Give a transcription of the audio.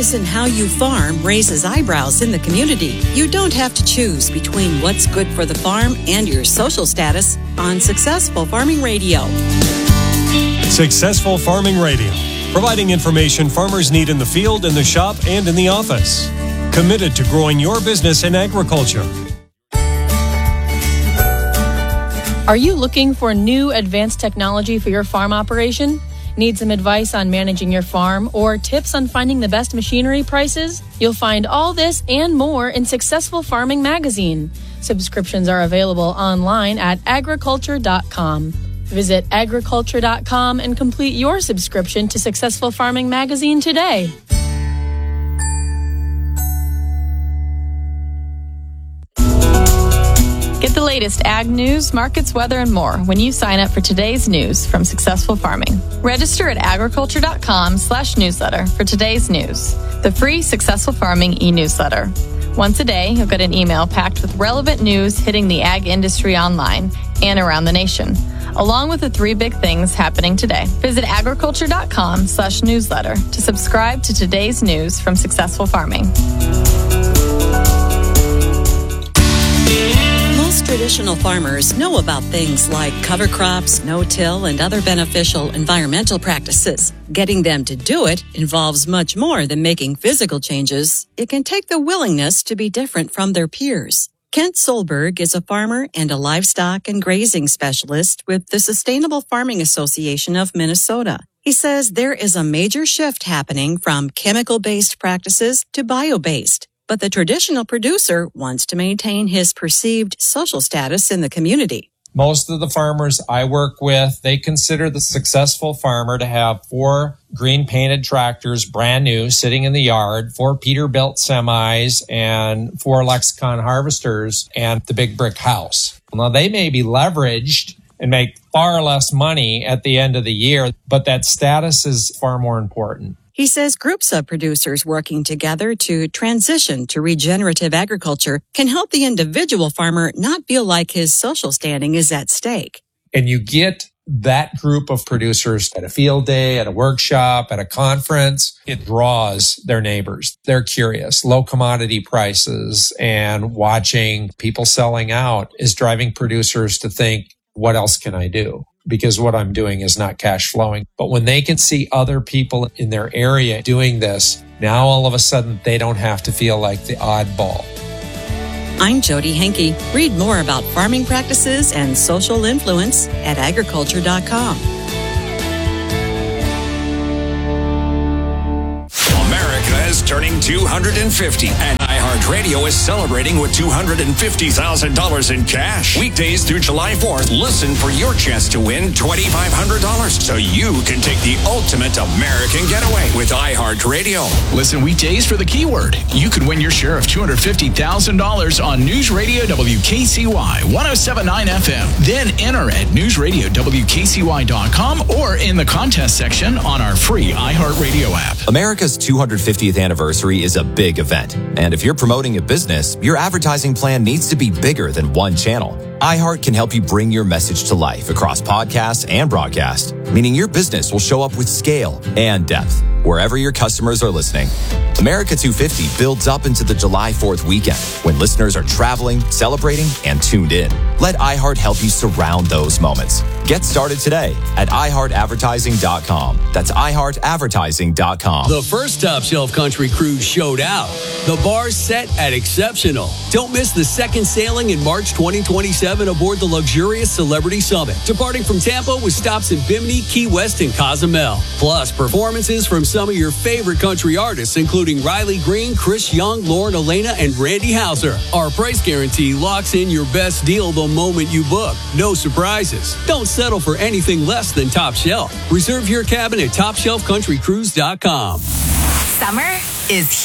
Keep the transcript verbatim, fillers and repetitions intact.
changes in how you farm raises eyebrows in the community. You don't have to choose between what's good for the farm and your social status on Successful Farming Radio. Successful Farming Radio, providing information farmers need in the field, in the shop, and in the office. Committed to growing your business in agriculture. Are you looking for new advanced technology for your farm operation? Need some advice on managing your farm or tips on finding the best machinery prices? You'll find all this and more in Successful Farming Magazine. Subscriptions are available online at agriculture dot com. Visit agriculture dot com and complete your subscription to Successful Farming Magazine today. Get the latest ag news, markets, weather, and more when you sign up for today's news from Successful Farming. Register at agriculture dot com slash newsletter for today's news, the free Successful Farming e-newsletter. Once a day, you'll get an email packed with relevant news hitting the ag industry online and around the nation, along with the three big things happening today. Visit agriculture dot com slash newsletter to subscribe to today's news from Successful Farming. Most traditional farmers know about things like cover crops, no-till, and other beneficial environmental practices. Getting them to do it involves much more than making physical changes. It can take the willingness to be different from their peers. Kent Solberg is a farmer and a livestock and grazing specialist with the Sustainable Farming Association of Minnesota. He says there is a major shift happening from chemical-based practices to bio-based. But the traditional producer wants to maintain his perceived social status in the community. Most of the farmers I work with, they consider the successful farmer to have four green painted tractors, brand new, sitting in the yard, four Peterbilt semis, and four Lexicon harvesters, and the big brick house. Now, they may be leveraged and make far less money at the end of the year, but that status is far more important. He says groups of producers working together to transition to regenerative agriculture can help the individual farmer not feel like his social standing is at stake. And you get that group of producers at a field day, at a workshop, at a conference. It draws their neighbors. They're curious. Low commodity prices and watching people selling out is driving producers to think, what else can I do? Because what I'm doing is not cash flowing. But when they can see other people in their area doing this, now all of a sudden they don't have to feel like the oddball. I'm Jody Henke. Read more about farming practices and social influence at agriculture dot com. America is turning two hundred fifty, and iHeartRadio is celebrating with two hundred fifty thousand dollars in cash. Weekdays through July fourth, listen for your chance to win twenty-five hundred dollars so you can take the ultimate American getaway with iHeartRadio. Listen weekdays for the keyword. You could win your share of two hundred fifty thousand dollars on News Radio W K C Y one oh seven point nine F M. Then enter at news radio W K C Y dot com or in the contest section on our free iHeartRadio app. America's two hundred fiftieth anniversary is a big event. And if you're promoting a business, your advertising plan needs to be bigger than one channel. iHeart can help you bring your message to life across podcasts and broadcast, meaning your business will show up with scale and depth wherever your customers are listening. America two fifty builds up into the July fourth weekend when listeners are traveling, celebrating, and tuned in. Let iHeart help you surround those moments. Get started today at i heart advertising dot com. That's i heart advertising dot com. The first Top Shelf Country Cruise showed out. The bar's set at exceptional. Don't miss the second sailing in March twenty twenty-seven aboard the luxurious Celebrity Summit, departing from Tampa with stops in Bimini, Key West, and Cozumel. Plus, performances from some of your favorite country artists, including Riley Green, Chris Young, Lauren Elena, and Randy Houser. Our price guarantee locks in your best deal the moment you book. No surprises. Don't settle for anything less than Top Shelf. Reserve your cabin at top shelf country cruise dot com. Summer is here.